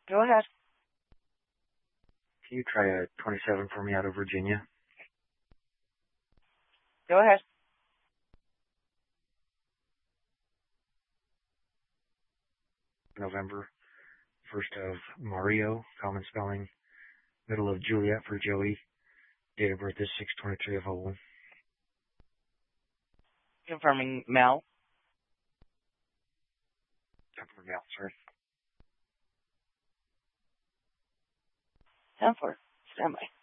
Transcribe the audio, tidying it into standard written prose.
Go ahead. Can you try a 27 for me out of Virginia? Go ahead. November. First of Mario, common spelling. Middle of Juliet for Joey. Date of birth is 6/23/01. Confirming Mel. Temper Mel, sorry. 10-4. Stand by.